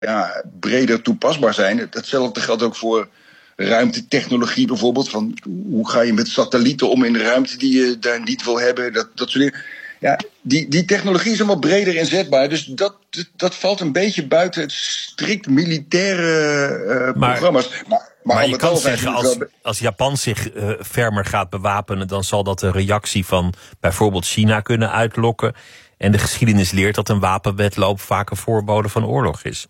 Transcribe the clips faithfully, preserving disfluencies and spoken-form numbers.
ja, breder toepasbaar zijn. Hetzelfde geldt ook voor ruimtetechnologie bijvoorbeeld. Van hoe ga je met satellieten om in de ruimte die je daar niet wil hebben? Dat, dat soort dingen. Ja, die, die technologie is allemaal breder inzetbaar. Dus dat, dat valt een beetje buiten het strikt militaire uh, maar, programma's. Maar, maar, maar je kan zeggen, als, wel... als Japan zich uh, fermer gaat bewapenen, dan zal dat de reactie van bijvoorbeeld China kunnen uitlokken. En de geschiedenis leert dat een wapenwedloop vaak een voorbode van oorlog is.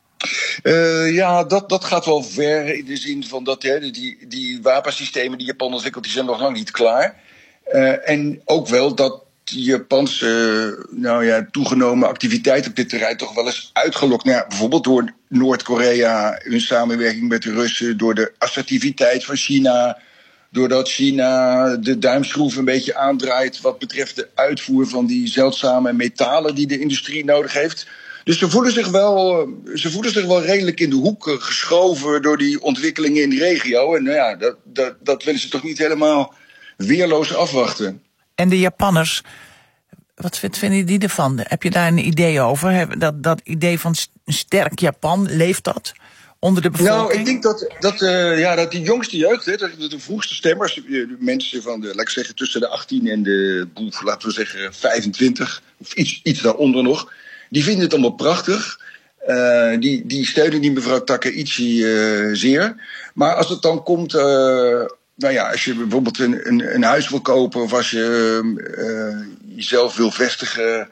Uh, ja, dat, dat gaat wel ver in de zin van dat hè, die, die wapensystemen die Japan ontwikkelt, die zijn nog lang niet klaar. Uh, en ook wel dat de Japanse uh, nou ja, toegenomen activiteit op dit terrein toch wel eens uitgelokt. Nou ja, bijvoorbeeld door Noord-Korea, hun samenwerking met de Russen, door de assertiviteit van China, doordat China de duimschroef een beetje aandraait wat betreft de uitvoer van die zeldzame metalen die de industrie nodig heeft. Dus ze voelen zich wel, ze voelen zich wel redelijk in de hoek geschoven door die ontwikkelingen in de regio. En nou ja, dat, dat, dat willen ze toch niet helemaal weerloos afwachten. En de Japanners, wat vinden die ervan? Heb je daar een idee over? Dat, dat idee van een sterk Japan, leeft dat onder de bevolking? Nou, ik denk dat, dat, uh, ja, dat die jongste jeugd, hè, dat de vroegste stemmers, de mensen van de, laat ik zeggen, tussen de achttien en de, laten we zeggen, vijfentwintig, of iets, iets daaronder nog, die vinden het allemaal prachtig. Uh, die, die steunen die mevrouw Takaichi uh, zeer. Maar als het dan komt, uh, nou ja, als je bijvoorbeeld een, een, een huis wil kopen of als je uh, jezelf wil vestigen,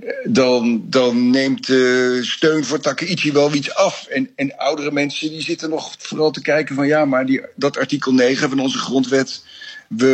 dan, dan neemt de steun voor Takaichi wel iets af. En, en oudere mensen die zitten nog vooral te kijken van ja, maar die, dat artikel negen van onze grondwet, we,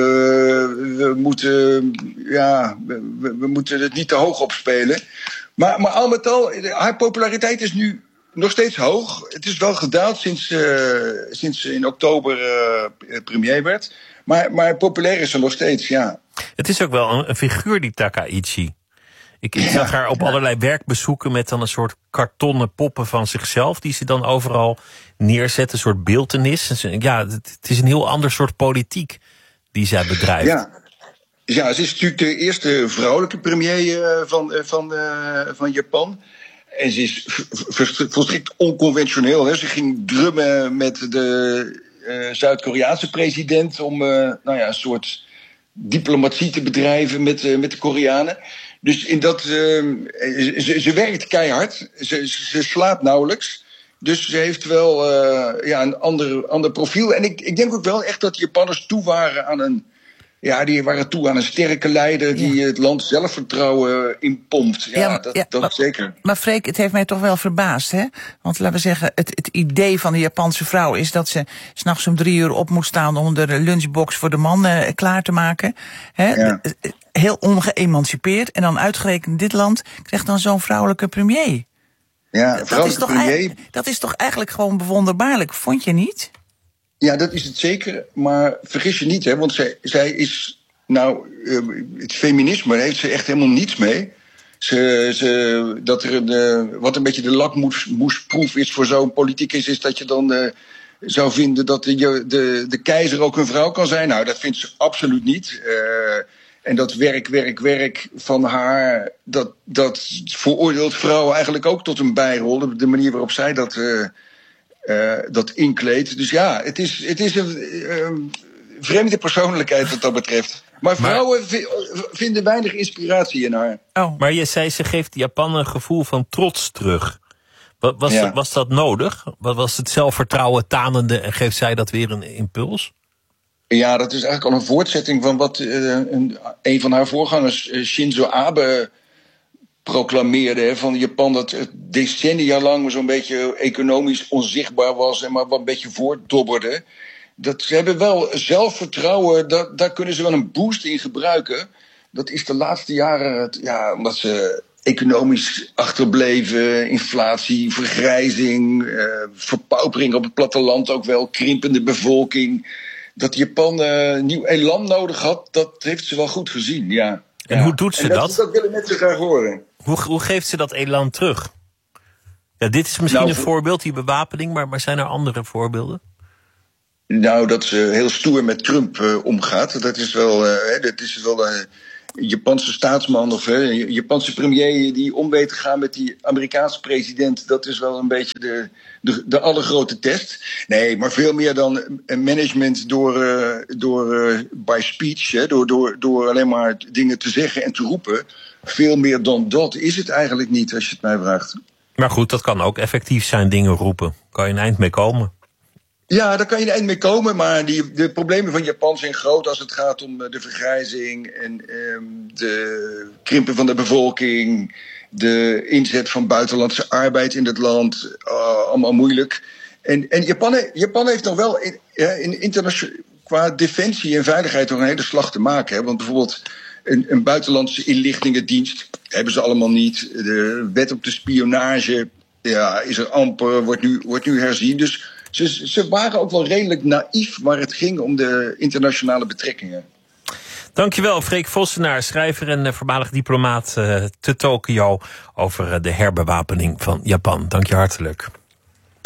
we, moeten, ja, we, we moeten het niet te hoog opspelen. Maar, maar al met al, haar populariteit is nu nog steeds hoog. Het is wel gedaald sinds, uh, sinds ze in oktober uh, premier werd. Maar, maar populair is ze nog steeds, ja. Het is ook wel een, een figuur, die Takaichi. Ik, ik zag haar op ja. allerlei werkbezoeken met dan een soort kartonnen poppen van zichzelf, die ze dan overal neerzet, een soort beeltenis. Ja, het, het is een heel ander soort politiek die zij bedrijft. Ja. Ja, ze is natuurlijk de eerste vrouwelijke premier uh, van, uh, van, uh, van Japan. En ze is volstrekt onconventioneel. Hè. Ze ging drummen met de uh, Zuid-Koreaanse president om uh, nou ja, een soort diplomatie te bedrijven met, uh, met de Koreanen. Dus in dat, uh, ze, ze werkt keihard. Ze, ze slaapt nauwelijks. Dus ze heeft wel uh, ja, een ander, ander profiel. En ik, ik denk ook wel echt dat de Japanners toe waren aan een... Ja, die waren toe aan een sterke leider die ja. het land zelfvertrouwen inpompt. Ja, ja dat, ja, dat maar, zeker. Maar Freek, het heeft mij toch wel verbaasd, hè? Want laten we zeggen, het, het idee van de Japanse vrouw is dat ze 's nachts om drie uur op moet staan om de lunchbox voor de man uh, klaar te maken. Hè? Ja. Heel ongeëmancipeerd. En dan uitgerekend dit land krijgt dan zo'n vrouwelijke premier. Ja, dat, vrouwelijke is toch premier. Dat is toch eigenlijk gewoon bewonderbaarlijk, vond je niet? Ja, dat is het zeker, maar vergis je niet, hè, want zij, zij is, nou, uh, het feminisme heeft ze echt helemaal niets mee. Ze, ze, dat er een, uh, wat een beetje de lakmoesproef is voor zo'n politicus, is dat je dan uh, zou vinden dat de, de, de keizer ook een vrouw kan zijn. Nou, dat vindt ze absoluut niet. Uh, en dat werk, werk, werk van haar, dat, dat veroordeelt vrouwen eigenlijk ook tot een bijrol. De manier waarop zij dat... Uh, Uh, dat inkleedt. Dus ja, het is, het is een uh, vreemde persoonlijkheid wat dat betreft. Maar vrouwen maar, v- vinden weinig inspiratie in haar. Oh. Maar je zei, ze geeft Japan een gevoel van trots terug. Was, was, ja. dat, was dat nodig? Was het zelfvertrouwen tanende en geeft zij dat weer een impuls? Ja, dat is eigenlijk al een voortzetting van wat uh, een, een van haar voorgangers, uh, Shinzo Abe, proclameerde, hè, van Japan dat het decennia lang zo'n beetje economisch onzichtbaar was en maar wat een beetje voortdobberde. Dat, ze hebben wel zelfvertrouwen, dat, daar kunnen ze wel een boost in gebruiken. Dat is de laatste jaren, ja, omdat ze economisch achterbleven, inflatie, vergrijzing, uh, verpaupering op het platteland ook wel, krimpende bevolking. Dat Japan uh, nieuw elan nodig had, dat heeft ze wel goed gezien, ja. En ja. hoe doet ze en dat? Dat, dat willen mensen graag horen. Hoe, hoe geeft ze dat elan terug? Ja, dit is misschien nou, een voorbeeld, die bewapening, maar, maar zijn er andere voorbeelden? Nou, dat ze heel stoer met Trump uh, omgaat. Dat is wel, uh, dat is wel uh, Japanse staatsman of hè, Japanse premier die om weet te gaan met die Amerikaanse president, dat is wel een beetje de, de, de allergrote test. Nee, maar veel meer dan management door, uh, door uh, by speech, hè, door, door, door alleen maar dingen te zeggen en te roepen. Veel meer dan dat is het eigenlijk niet, als je het mij vraagt. Maar goed, dat kan ook effectief zijn, dingen roepen. Kan je een eind mee komen? Ja, daar kan je een eind mee komen, maar die, de problemen van Japan zijn groot als het gaat om de vergrijzing en um, de krimpen van de bevolking, de inzet van buitenlandse arbeid in het land, uh, allemaal moeilijk. En, en Japan, Japan heeft nog wel in, ja, in internationaal, qua defensie en veiligheid nog een hele slag te maken. Hè? Want bijvoorbeeld een, een buitenlandse inlichtingendienst hebben ze allemaal niet. De wet op de spionage ja, is er amper, wordt nu, wordt nu herzien. Dus Ze, ze waren ook wel redelijk naïef waar het ging om de internationale betrekkingen. Dankjewel, Freek Vossenaar, schrijver en uh, voormalig diplomaat uh, te Tokio over uh, de herbewapening van Japan. Dank je hartelijk.